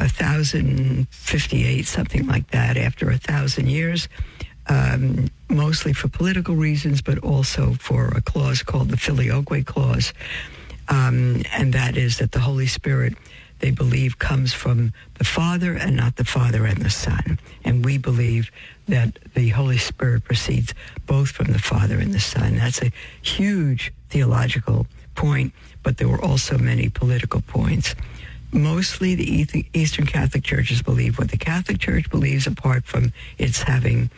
1058, something like that, after 1,000 years, mostly for political reasons, but also for a clause called the Filioque Clause, and that is that the Holy Spirit, they believe, comes from the Father and not the Father and the Son. And we believe that the Holy Spirit proceeds both from the Father and the Son. That's a huge theological point, but there were also many political points. Mostly the Eastern Catholic churches believe what the Catholic Church believes, apart from its having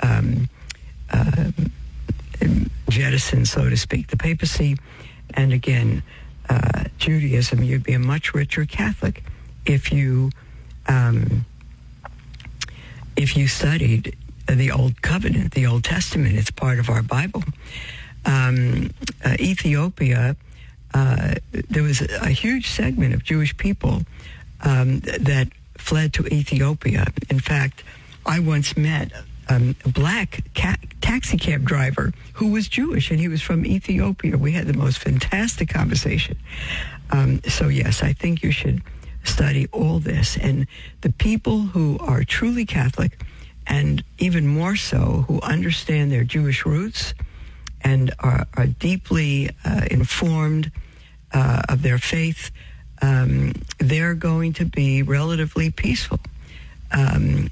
jettisoned, so to speak, the papacy. And again, Judaism, you'd be a much richer Catholic if you studied the Old Covenant, the Old Testament. It's part of our Bible. Ethiopia, there was a huge segment of Jewish people that fled to Ethiopia. In fact, I once met a black taxi cab driver who was Jewish, and he was from Ethiopia. We had the most fantastic conversation. So yes, I think you should study all this. And the people who are truly Catholic, and even more so, who understand their Jewish roots and are deeply informed of their faith, they're going to be relatively peaceful and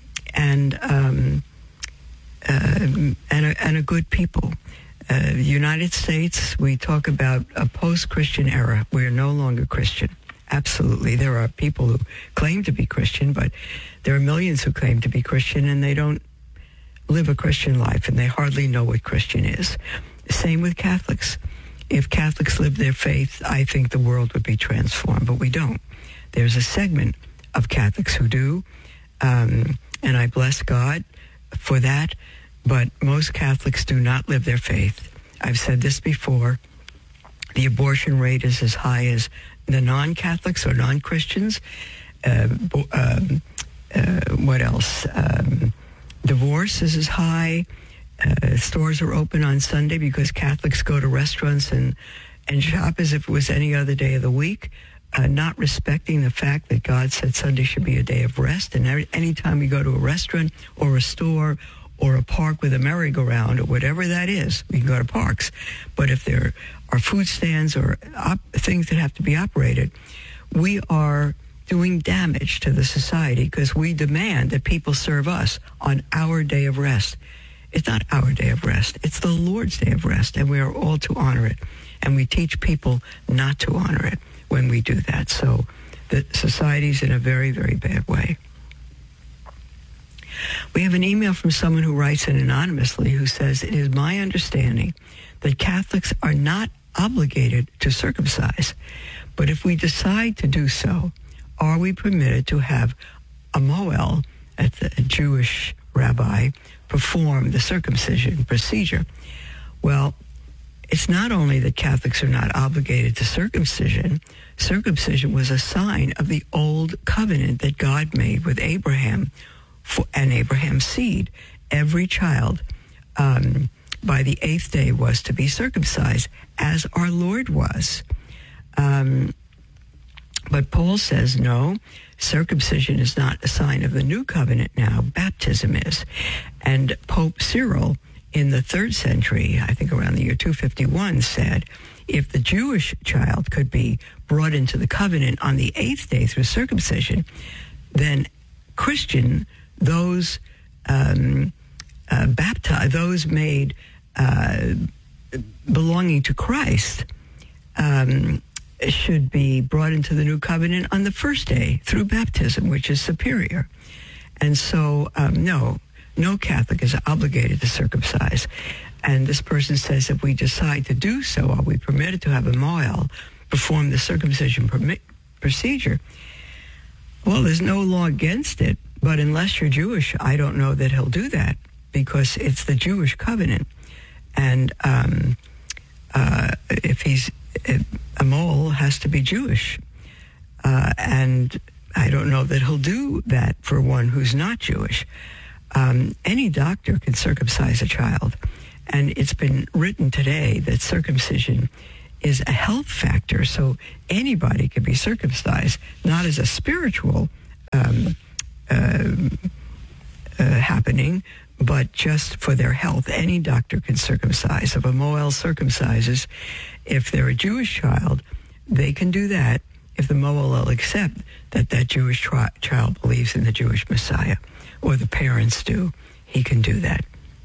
a good people. The United States, we talk about a post-Christian era. We're no longer Christian. Absolutely. There are people who claim to be Christian, but there are millions who claim to be Christian, and they don't live a Christian life, and they hardly know what Christian is. Same with Catholics. If Catholics lived their faith, I think the world would be transformed, but we don't. There's a segment of Catholics who do, and I bless God for that, but most Catholics do not live their faith. I've said this before. The abortion rate is as high as the non-Catholics or non-Christians. What else? Divorce is as high. Stores are open on Sunday because Catholics go to restaurants and shop as if it was any other day of the week, not respecting the fact that God said Sunday should be a day of rest. And anytime we go to a restaurant or a store or a park with a merry-go-round or whatever that is, we can go to parks. But if there are food stands or things that have to be operated, we are doing damage to the society because we demand that people serve us on our day of rest. It's not our day of rest. It's the Lord's day of rest, and we are all to honor it. And we teach people not to honor it when we do that. So the society's in a very, very bad way. We have an email from someone who writes in anonymously who says, "It is my understanding that Catholics are not obligated to circumcise, but if we decide to do so, are we permitted to have a Moel, a Jewish rabbi, perform the circumcision procedure?" Well, it's not only that Catholics are not obligated to circumcision. Circumcision was a sign of the old covenant that God made with Abraham and Abraham's seed. Every child by the 8th day was to be circumcised, as our Lord was. But Paul says, no, circumcision is not a sign of the new covenant now. Baptism is. And Pope Cyril in the 3rd century, I think around the year 251, said, if the Jewish child could be brought into the covenant on the 8th day through circumcision, then Christian, those baptized, those made belonging to Christ, should be brought into the new covenant on the 1st day through baptism, which is superior. And so, no Catholic is obligated to circumcise. And this person says, if we decide to do so, are we permitted to have a Moel perform the circumcision procedure? Well, there's no law against it, but unless you're Jewish, I don't know that he'll do that, because it's the Jewish covenant. And if he's a mole, has to be Jewish. And I don't know that he'll do that for one who's not Jewish. Any doctor can circumcise a child. And it's been written today that circumcision is a health factor, so anybody can be circumcised, not as a spiritual happening, but just for their health. Any doctor can circumcise. If a Moel circumcises, if they're a Jewish child, they can do that if the Moel will accept that that Jewish child believes in the Jewish Messiah, or the parents do. He can do that.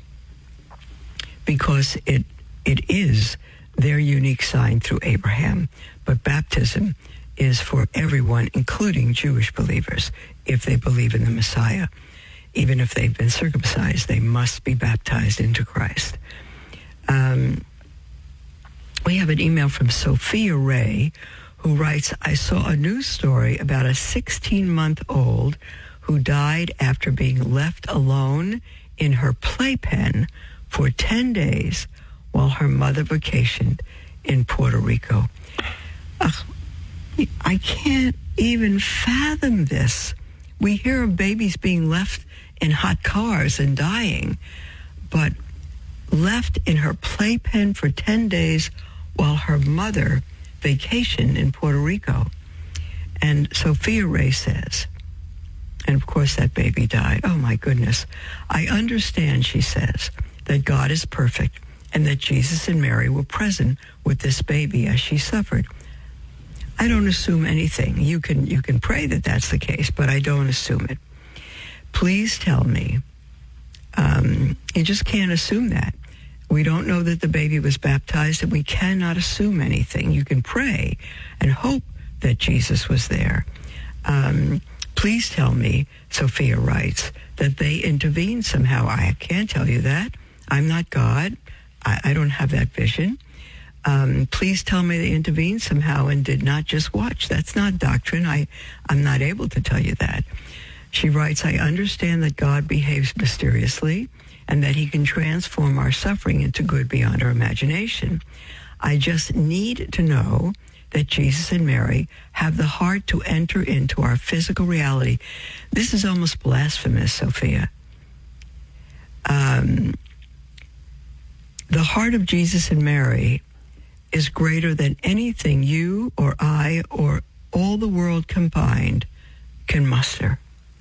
Because it is their unique sign through Abraham. But baptism is for everyone, including Jewish believers, if they believe in the Messiah. Even if they've been circumcised, they must be baptized into Christ. We have an email from Sophia Ray, who writes, I saw a news story about a 16-month-old who died after being left alone in her playpen for 10 days while her mother vacationed in Puerto Rico. I can't even fathom this. We hear of babies being left in hot cars and dying, but left in her playpen for 10 days while her mother vacationed in Puerto Rico. And Sophia Ray says, and of course that baby died. Oh my goodness. I understand, she says, that God is perfect and that Jesus and Mary were present with this baby as she suffered. I don't assume anything. You can pray that that's the case, but I don't assume it. Please tell me. You just can't assume that. We don't know that the baby was baptized, and we cannot assume anything. You can pray and hope that Jesus was there. Please tell me, Sophia writes, that they intervened somehow. I can't tell you that. I'm not God. I don't have that vision. Please tell me they intervened somehow and did not just watch. That's not doctrine. I'm not able to tell you that. She writes, I understand that God behaves mysteriously and that he can transform our suffering into good beyond our imagination. I just need to know that Jesus and Mary have the heart to enter into our physical reality. This is almost blasphemous, Sophia. The heart of Jesus and Mary is greater than anything you or I or all the world combined can muster.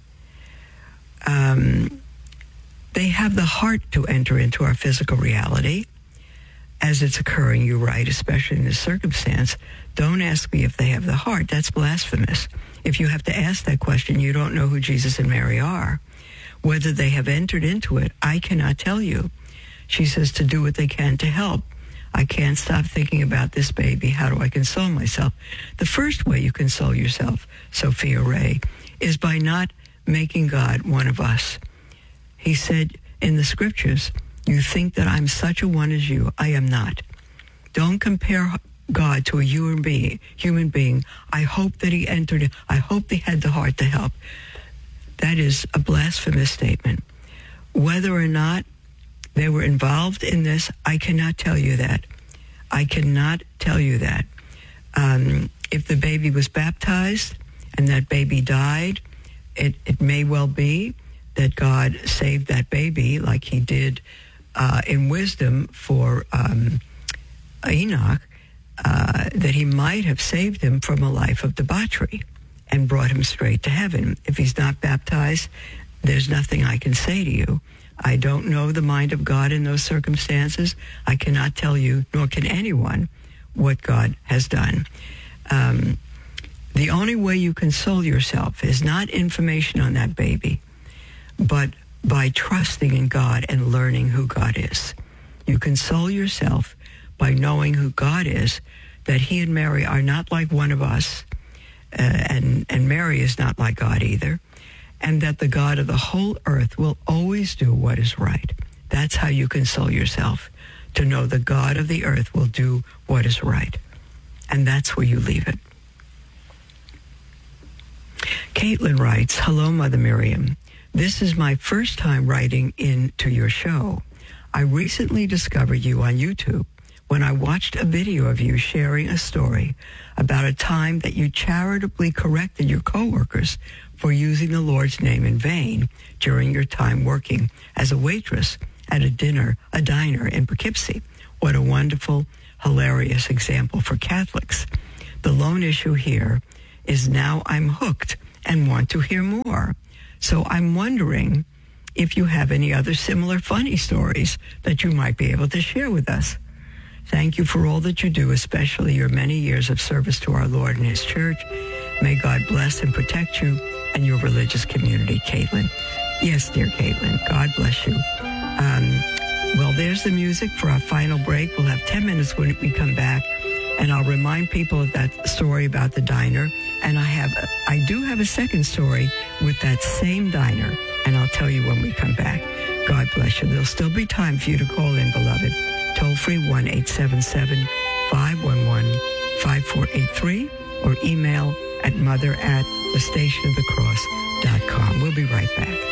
They have the heart to enter into our physical reality as it's occurring, you write, especially in this circumstance. Don't ask me if they have the heart. That's blasphemous. If you have to ask that question, you don't know who Jesus and Mary are. Whether they have entered into it, I cannot tell you. She says to do what they can to help. I can't stop thinking about this baby. How do I console myself? The first way you console yourself, Sophia Ray, is by not making God one of us. He said in the scriptures, you think that I'm such a one as you. I am not. Don't compare God to a human being. I hope that he entered. I hope they had the heart to help. That is a blasphemous statement. Whether or not they were involved in this, I cannot tell you that. I cannot tell you that. If the baby was baptized and that baby died, it may well be that God saved that baby like he did in wisdom for Enoch, that he might have saved him from a life of debauchery and brought him straight to heaven. If he's not baptized, there's nothing I can say to you. I don't know the mind of God in those circumstances. I cannot tell you, nor can anyone, what God has done. The only way you console yourself is not information on that baby, but by trusting in God and learning who God is. You console yourself by knowing who God is, that he and Mary are not like one of us, and Mary is not like God either, and that the God of the whole earth will always do what is right. That's how you console yourself, to know the God of the earth will do what is right. And that's where you leave it. Caitlin writes, hello, Mother Miriam. This is my first time writing into your show. I recently discovered you on YouTube when I watched a video of you sharing a story about a time that you charitably corrected your coworkers for using the Lord's name in vain during your time working as a waitress at a diner in Poughkeepsie. What a wonderful, hilarious example for Catholics. The lone issue here is now I'm hooked and want to hear more. So I'm wondering if you have any other similar funny stories that you might be able to share with us. Thank you for all that you do, especially your many years of service to our Lord and His church. May God bless and protect you and your religious community, Caitlin. Yes, dear Caitlin, God bless you. Well, there's the music for our final break. We'll have 10 minutes when we come back, and I'll remind people of that story about the diner. And I do have a second story with that same diner, and I'll tell you when we come back. God bless you. There'll still be time for you to call in, beloved. Toll free 1-877-511-5483 or email at mother@thestationofthecross.com. We'll be right back.